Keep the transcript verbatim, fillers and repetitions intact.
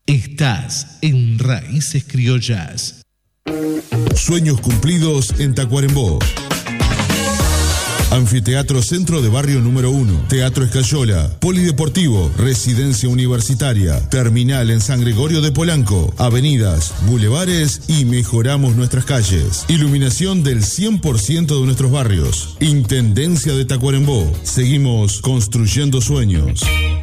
Estás en Raíces Criollas. Sueños cumplidos en Tacuarembó. Anfiteatro Centro de Barrio número uno, Teatro Escayola, Polideportivo, Residencia Universitaria, Terminal en San Gregorio de Polanco, avenidas, bulevares y mejoramos nuestras calles. Iluminación del cien por ciento de nuestros barrios. Intendencia de Tacuarembó. Seguimos construyendo sueños.